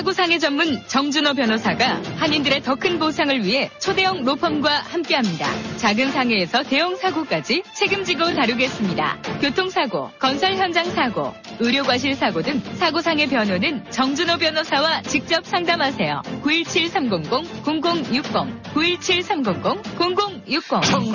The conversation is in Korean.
사고상해 전문 정준호 변호사가 한인들의 더 큰 보상을 위해 초대형 로펌과 함께합니다. 작은 상해에서 대형 사고까지 책임지고 다루겠습니다. 교통사고, 건설 현장 사고, 의료과실 사고 등 사고상해 변호는 정준호 변호사와 직접 상담하세요. 917-300-0060, 917-300-0060.